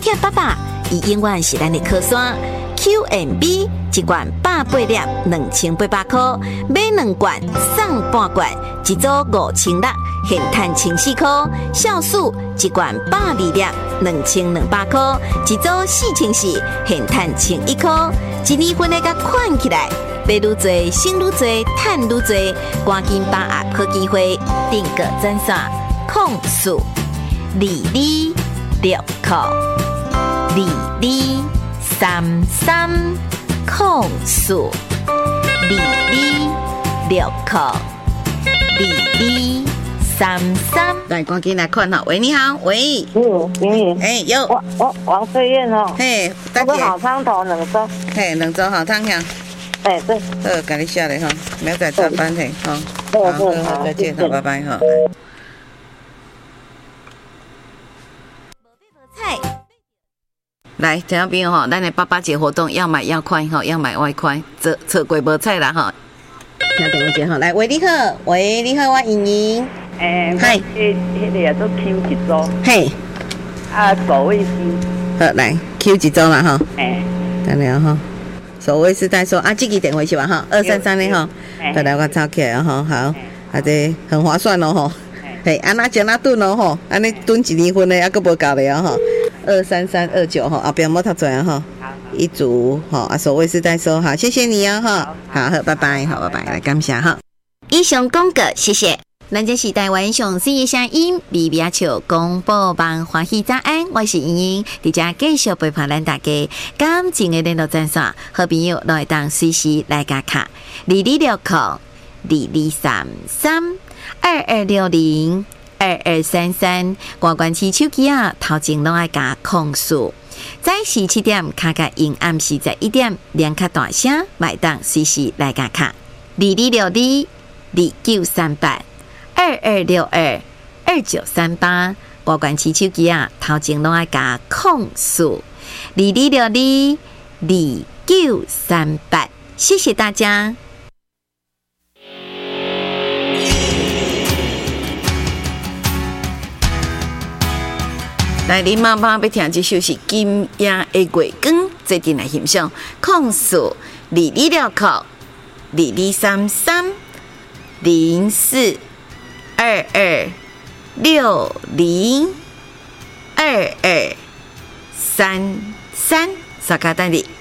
贴爸爸，伊永远是咱的靠山。QNB 一罐180粒，2800块；买2罐送半罐，一组5600，现赚14块。酵素一罐120粒，2200块，一组4400，现赚11块。一年份的甲款起来，买愈多，省愈多，赚愈多，赶紧把握好机会，订个专线：042266块2233042266块2233。来，赶紧来看哈。喂，你好，喂。 莹莹， 有。 王翠燕哦。 嘿， 大姐。好汤头2周。 嘿，2周好汤香。 对。 好，给你下来哈，明仔早班嘿，好。好，再见，好，拜拜哈。来，听众朋友吼，咱的88节活动要买要快吼，要买外快，错过无菜啦吼。听电话接吼，来，喂，你好，喂，你好，我莹莹。 嗨，迄个都 Q 一组。 嘿。 守卫师。 好，来 Q 一组啦吼。等下吼，守卫师在说这个电话是吧哈？233的吼。好，来我抄起来吼，好，这很划算咯吼。嘿，安那将那炖咯吼，安尼炖1年份的还佫无够了吼。23329吼，后边莫读错啊吼，一组吼，守卫师在说好，谢谢你啊哈，好，拜拜，好，拜拜，来感谢哈。以上广告，谢谢。咱这是台湾上水的声音，微微笑广播网欢喜早安，我是莹莹，伫遮继续陪伴咱大家。感情的联络专线，好朋友都会当随时来加卡，2260 2233 22602233，关关起手机啊，头前拢爱加控诉。早时7点，卡卡因暗时11点，连卡大声，麦当随时来加卡。2262 2938 2262 2938，关关起手机啊，头前拢爱加控诉。2262 2938，谢谢大家。来，恁妈妈要听这首是金雅的月光，最近来欣赏。控诉2260 2233 0422 60 2233，沙卡等你。